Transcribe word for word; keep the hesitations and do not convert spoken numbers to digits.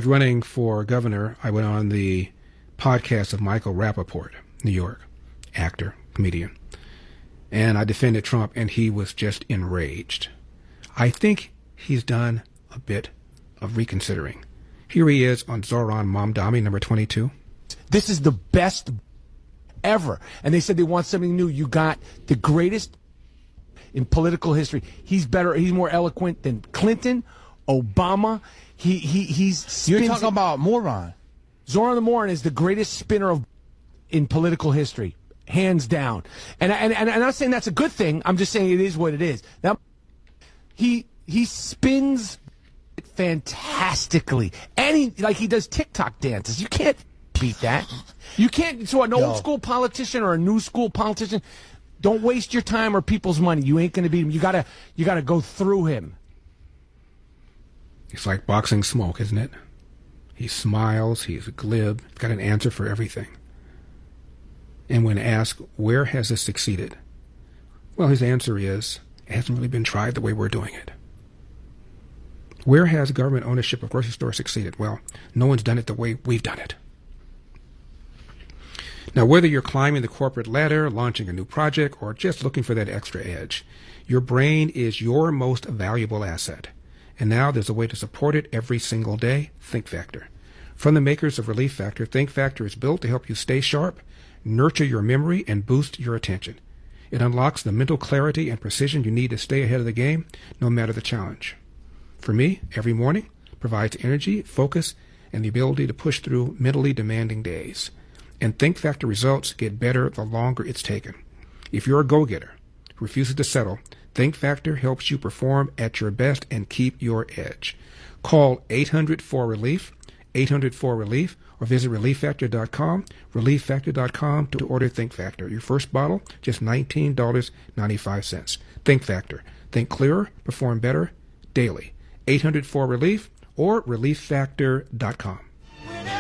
was running for governor, I went on the podcast of Michael Rappaport, New York, actor, comedian. And I defended Trump, and he was just enraged. I think he's done a bit of reconsidering. Here he is on Zoran Mamdani, number twenty-two. This is the best ever. And they said they want something new. You got the greatest in political history. He's better, he's more eloquent than Clinton, Obama. He he he's You're talking about Moron. Zoran the Moron is the greatest spinner of in political history, hands down. And and and I'm not saying that's a good thing. I'm just saying it is what it is. Now, he he spins it fantastically, and he like he does TikTok dances. You can't beat that. You can't. So an old Yo. school politician or a new school politician, don't waste your time or people's money. You ain't going to beat him. You gotta you gotta go through him. It's like boxing smoke, isn't it? He smiles, he's glib, he's got an answer for everything. And when asked, where has this succeeded? Well, his answer is, it hasn't really been tried the way we're doing it. Where has government ownership of grocery stores succeeded? Well, no one's done it the way we've done it. Now, whether you're climbing the corporate ladder, launching a new project, or just looking for that extra edge, your brain is your most valuable asset. And now there's a way to support it every single day, ThinkFactor. From the makers of Relief Factor, ThinkFactor is built to help you stay sharp, nurture your memory, and boost your attention. It unlocks the mental clarity and precision you need to stay ahead of the game, no matter the challenge. For me, every morning provides energy, focus, and the ability to push through mentally demanding days. And ThinkFactor results get better the longer it's taken. If you're a go-getter who refuses to settle, ThinkFactor helps you perform at your best and keep your edge. Call eight hundred four relief, eight hundred four relief, or visit relief factor dot com, relief factor dot com to order ThinkFactor. Your first bottle, just nineteen dollars and ninety-five cents. ThinkFactor. Think clearer, perform better, daily. eight hundred four relief or relief factor dot com.